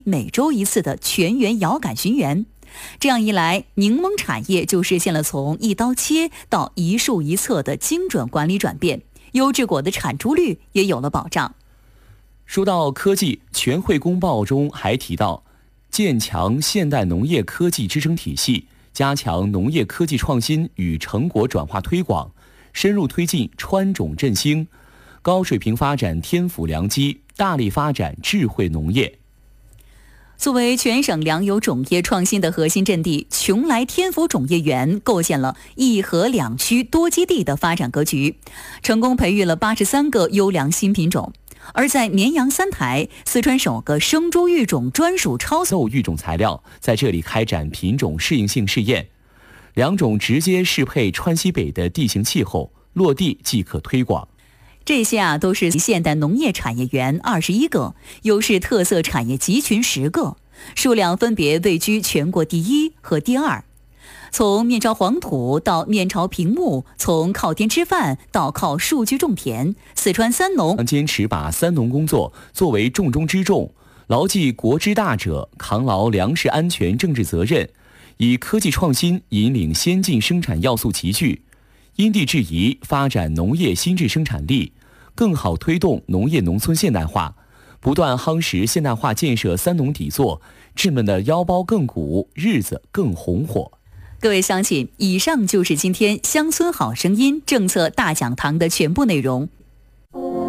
每周一次的全员遥感巡园。这样一来，柠檬产业就实现了从一刀切到一树一册的精准管理转变，优质果的产出率也有了保障。 说到科技，全会公报中还提到，建强现代农业科技支撑体系，加强农业科技创新与成果转化推广，深入推进川种振兴，高水平发展天府良机，大力发展智慧农业。 作为全省粮油种业创新的核心阵地，邛崃天府种业园构建了一河两区多基地的发展格局，成功培育了83个优良新品种。而在绵阳三台，四川首个生猪育种专属超豆育种材料在这里开展品种适应性试验，两种直接适配川西北的地形气候，落地即可推广。 这些都是现代农业产业园21个，优势特色产业集群10个，数量分别位居全国第1和第2。从面朝黄土到面朝平木，从靠天吃饭到靠数据种田，四川三农坚持把三农工作作为重中之重，牢记国之大者，扛牢粮食安全政治责任，以科技创新引领先进生产要素集聚，因地制宜发展农业新质生产力，更好推动农业农村现代化，不断夯实现代化建设三农底座，志们的腰包更鼓，日子更红火。 各位乡亲，以上就是今天乡村好声音政策大讲堂的全部内容。